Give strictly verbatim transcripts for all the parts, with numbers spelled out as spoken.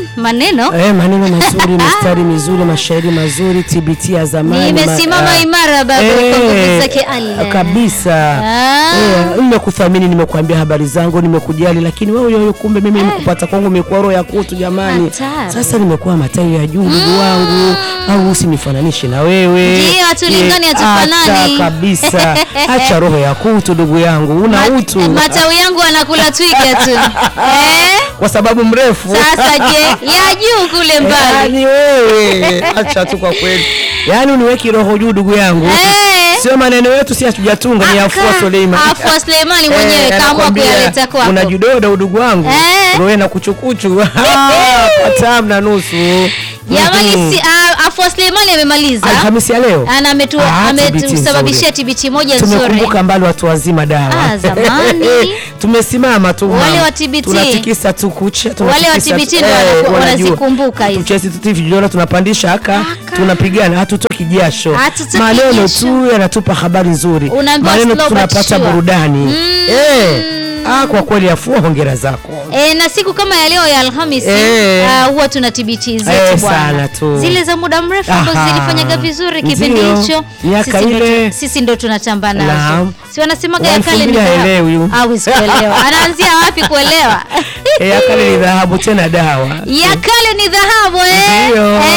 maneno eh maneno mazuri, mistari mizuri, mashairi mazuri, T B T ya zamani. Nimesimama ma, imara baba eh, kwa nguvu zake Allah. Kabisa. Eh, nimekuthamini, nimekuambia habari zangu, nimekujali, lakini wewe yoyo kumbe mimi nimekupata kwangu umekuwa roho ya kutu jamani. Sasa nimekuwa matawi ya juu ndugu mm. wangu, au usinifananishe na wewe. Ndio tulingani atufanani. Kabisa. Acha roho ya kutu ndugu yangu, una Ma, utu. Matawi yangu anakula twiga tu. Eh? Kwa sababu mrefu. Sasa je, ya juu kule mbali. Yaani wewe, acha tu kwa kweli. Yaani uniweki roho juu ndugu yangu. Eh. Sio maneno yetu si hatujatunga, ni Afua Suleiman. Afua Suleiman mwenyewe kaamua kuyaleta kwako. Unajudoda ndugu wangu. Eh. Roho na kuchukuchu. Patam na nusu. Jamani si uh, Afua Suleiman amemaliza. Alhamisi ya leo. Ana ametu ametusababishia T B T moja nzuri. Tumekumbuka mbali watu wazima dawa. Ah, zamani. Tumesimama tu. Wale wa T B T. Tunatikisa tu kucha, tunatikisa. Wale wa T B T ndio wanazikumbuka hizo. Tuchezi tu vijana tunapandisha haka, tunapigana, hatutoki jasho. Maneno tu yanatupa habari nzuri. Maneno tunapata burudani. Mm. Eh. Ah, kwa kweli Afua hongera zako. Eh, na siku kama ya leo ya Alhamisi eh, uh, huwa tuna T B T zetu eh, bwana. Zile za muda mrefu ambazo zilifanyaga vizuri kipindi hicho. Sisi ndo sisi ndo tunatamba nazo. Si wanasemaga ya kale ni dhahabu. Au sikuelewa. Anaanzia wapi kuelewa? Eh, ya kale ni dhahabu tena dawa. Ya kale ni dhahabu eh.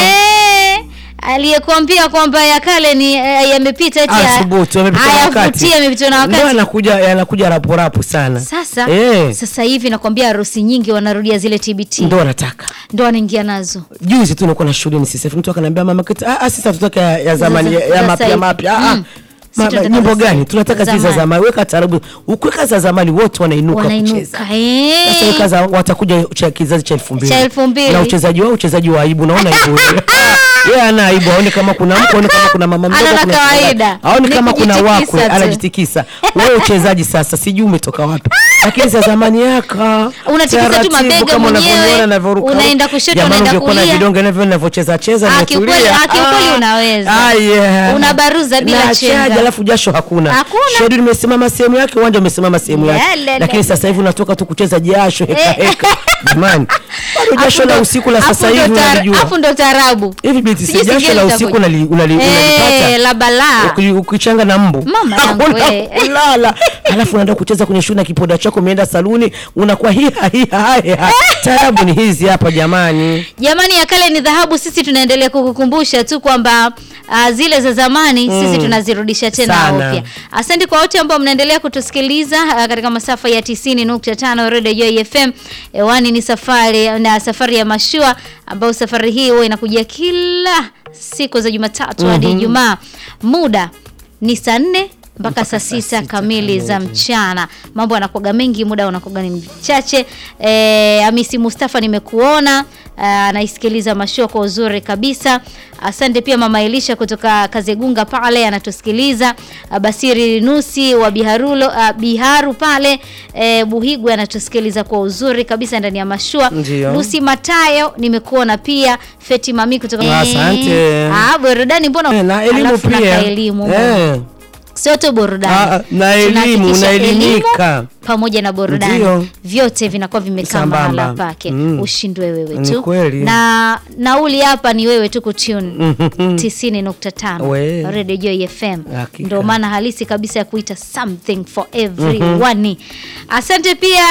Eh. Aliyekuambia kwamba ya kale ni uh, yamepita eti asubutu yamepita wakati. Yamepita na wakati. Ndio anakuja yanakuja rapu rapu sana. Sasa eh. Sasa hivi nakwambia harusi nyingi wanarudia zile T B T. Ndio wanataka. Ndio wanaingia nazo. Juzi tu nilikuwa na shule ni sisi. Mtu akaniambia mama kitu ah sisi tutaka ya, ya zamani ya, ya mapya mapya. Ah mm. Nyimbo gani? Tunataka zile za zamani. Weka tarabu. Ukiweka za zamani wote wanainuka kucheza. Eh. Sasa weka za watakuja cha kizazi cha elfu mbili. Cha elfu mbili. Na uchezaji wao uchezaji wa aibu naona aibu. Yeye ana aibu, aone kama kuna mko, aone kama kuna mama mdogo, kuna kawaida. Aone kama kuna wakwe, anajitikisa. Wewe uchezaji sasa sijui umetoka wapi. Lakini za zamani yaka unatikisa tu mabega mwenyewe. Unaenda kushoto unaenda kulia. Kuna vidonge navyo ninavyocheza cheza na tulia. Akiukweli unaweza. Ah yeah. Unabaruza bila chenga. Alafu jasho hakuna. Shedu limesimama sehemu yake, uwanja umesimama sehemu yake. Lakini sasa hivi unatoka tu kucheza jasho heka heka. Jamani. Bado jasho la usiku la sasa hivi unajua. Hapo ndo taarabu. Hivi biti si jasho la usiku unalipata. Eh, la balaa. Ukichanga na mbu. Mama yangu wewe. Lala. Alafu unaenda kucheza kwenye shule na kipoda chako umeenda saluni unakuwa hiha hiha hiha. Taarabu ni hizi hapa jamani. Jamani ya kale ni dhahabu, sisi tunaendelea kukukumbusha tu kwamba uh, zile za zamani mm. sisi tunazirudisha tena upya. Asante kwa wote ambao mnaendelea kutusikiliza uh, katika masafa ya tisini nukta tano Radio Joy F M. Ewani ni safari na safari ya mashua ambao safari hii huwa inakuja kila siku za Jumatatu hadi mm -hmm. Ijumaa. Muda ni saa nne mpaka saa sita kamili za mchana. Mambo yanakuwa mengi, muda unakuwa ni mchache. Eh, Hamisi Mustafa nimekuona anaisikiliza mashua kwa uzuri kabisa. Asante pia mama Elisha kutoka Kazegunga pale anatusikiliza. Basiri Nusi wa Biharulo uh, Biharu pale e, Buhigwe anatusikiliza kwa uzuri kabisa ndani ya mashua. Lucy Matayo nimekuona pia. Feti Mami kutoka asante. Ah, burudani mbona e, na elimu pia. Na elimu. Eh. Sio tu burudani. Na elimu, na elimika. Pamoja na burudani. Ndiyo. Vyote vinakuwa vimekaa mahala pake. Mm. Ushindwe wewe tu. Na nauli hapa ni wewe tu kutune tisini nukta tano Radio Joy F M. Ndio maana halisi kabisa ya kuita something for everyone. Mm -hmm. Asante pia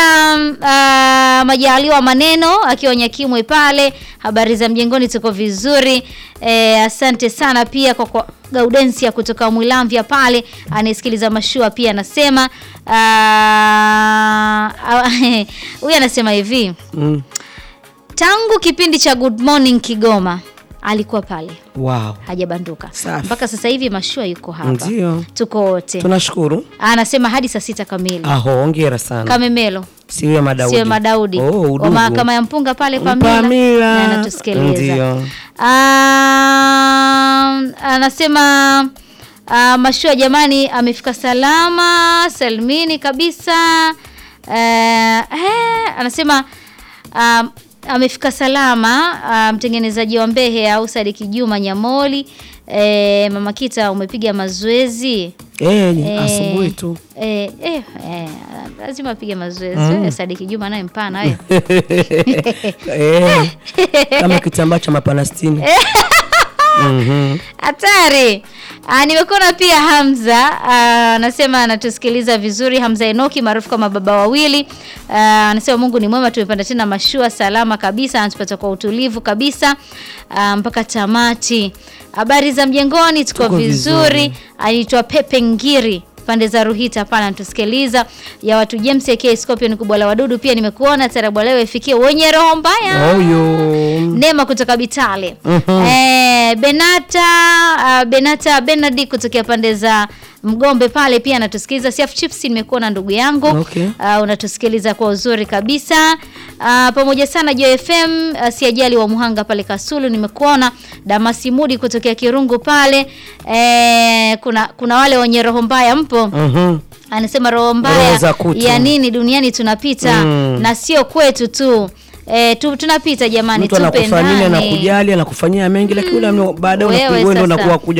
uh, Majaliwa Maneno akiwa Nyakimwe pale. Habari za mjengoni tuko vizuri. Eh, asante sana pia kwa, kwa Gaudensia kutoka Mwilamvya pale anasikiliza mashua pia anasema huyu uh, anasema hivi mm. Tangu kipindi cha Good Morning Kigoma alikuwa pale. Wow. Hajabanduka. Mpaka sasa hivi mashua yuko hapa. Ndiyo. Tuko wote. Tunashukuru. Anasema hadi saa sita kamili. Ah, hongera sana. Kamemelo. Siwe Madaudi. Siwe Madaudi. Oh, Oma kama ya mpunga pale Pamela. Pamela. Na anatusikiliza. Ndiyo. Ah, anasema uh, mashua jamani amefika salama, salmini kabisa. Uh, eh, anasema um, amefika salama uh, mtengenezaji wa Mbehe au Sadiki Juma Nyamoli. E, Mama Kita umepiga mazoezi? Eh, eh asubuhi tu. Eh, eh, eh lazima apige mazoezi. Mm. Sadiki Juma naye mpana wewe. Eh. Kama kitambaa cha mapalestini. Mhm. Hatari. Ah, nimekuona pia Hamza anasema anatusikiliza vizuri. Hamza Enoki maarufu kama baba wawili. Anasema Mungu ni mwema, tumepanda tena mashua salama kabisa, anatupata kwa utulivu kabisa aa, mpaka tamati. Habari za mjengoni, tuko vizuri. Anaitwa Pepe Ngiri pande za Ruhita pala anatusikiliza. Ya watu James aka Scorpion kubwa la wadudu pia nimekuona. Tarabu leo ifikie wenye roho mbaya. Oyo. Nema kutoka Bitale. Mm-hmm. Eh, Benata uh, Benata Benadi kutoka pande za Mgombe pale pia anatusikiliza. Siaf Chips nimekuona ndugu yangu. Okay. Uh, unatusikiliza kwa uzuri kabisa. Uh, pamoja sana Joy F M uh, siajali wa Muhanga pale Kasulu nimekuona. Damasi Mudi kutoka Kirungu pale. Eh, kuna kuna wale wenye roho mbaya mpo. Mhm. Anasema roho mbaya ya nini duniani tunapita. Mm. Na sio kwetu tu. Eh, tu, tunapita jamani, tupendane. Mtu anakufanyia na kujali, anakufanyia mengi lakini mm. baadaye unakuwa ndo unakuwa